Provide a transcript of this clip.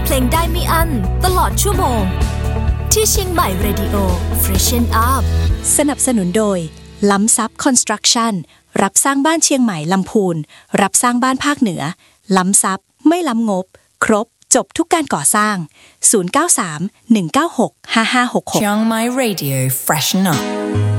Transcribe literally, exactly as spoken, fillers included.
เพลงได้ไม่อั้นตลอดชั่วโมงที่เชียงใหม่ Radio Freshen Up สนับสนุนโดยล้ำซับคอนสตรักชั่นรับสร้างบ้านเชียงใหม่ลำพูนรับสร้างบ้านภาคเหนือล้ำซับไม่ล้ำงบครบจบทุกการก่อสร้างศูนย์ เก้า สาม หนึ่ง เก้า หก ห้า ห้า หก หก Chiang Mai Radio Freshen Up